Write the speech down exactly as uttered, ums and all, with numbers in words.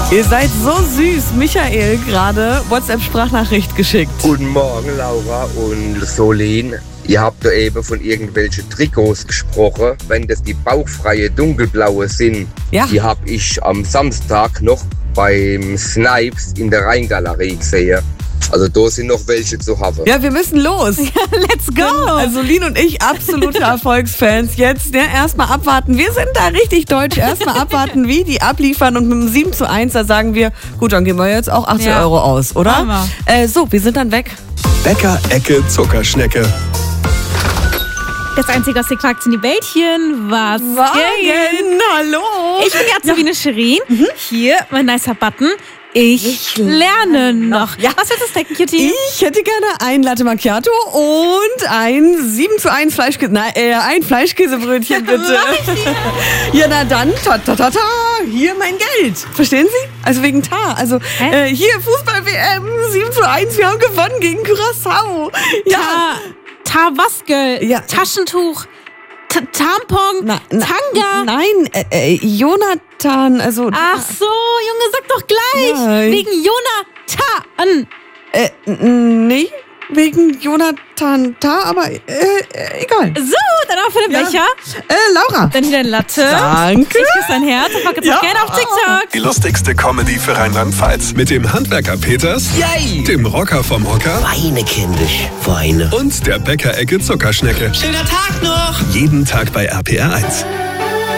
Ihr seid so süß. Michael gerade WhatsApp-Sprachnachricht geschickt. Guten Morgen, Laura und Solin. Ihr habt da eben von irgendwelchen Trikots gesprochen. Wenn das die bauchfreie dunkelblaue sind, Ja. die habe ich am Samstag noch beim Snipes in der Rheingalerie gesehen. Also da sind noch welche zu haben. Ja, wir müssen los. Let's go! Also Lin und ich, absolute Erfolgsfans. Jetzt ja, erstmal abwarten. Wir sind da richtig deutsch. Erstmal abwarten, wie die abliefern. Und mit einem sieben zu eins, da sagen wir, gut, dann geben wir jetzt auch achtzig Ja. Euro aus, oder? Hammer. Äh, so, wir sind dann weg. Bäcker Ecke Zuckerschnecke. Das einzige aus den Quarks in die Bällchen, was geht? Wagen, hallo. Ich bin Jasmine Scherin. Hier, mein nicer Button. Ich, Ich lerne noch. Ja. Was wird das denken, Cutie? Ich hätte gerne ein Latte Macchiato und ein sieben zu eins Fleischkäse, nein, äh, ein Fleischkäsebrötchen bitte. Ja, na dann, ta, ta, ta, ta, hier mein Geld. Verstehen Sie? Also wegen Ta. Also Hä? äh, hier Fußball-W M, sieben zu eins, wir haben gewonnen gegen Curaçao. Ja. Ta Tawaske, Ja. Taschentuch, T Tampon, Na, na, Tanga. Nein, äh, äh, Jonathan, also... Ach so, Junge, sag doch gleich. Nein. Wegen Jonathan. Äh, n- nee, wegen Jonathan Ta, aber äh, äh, egal. So, dann auch für den Ja. Becher. Äh, Laura. Dann wieder ein Latte. Danke. Ich küsse dein Herz und pack jetzt Ja. auch gerne auf TikTok. Die lustigste Comedy für Rheinland-Pfalz. Mit dem Handwerker Peters, Yay! dem Rocker vom Hocker Weine, kindisch, Weine. und der Bäcker Ecke Zuckerschnecke. Schöner Tag noch! Jeden Tag bei R P R eins.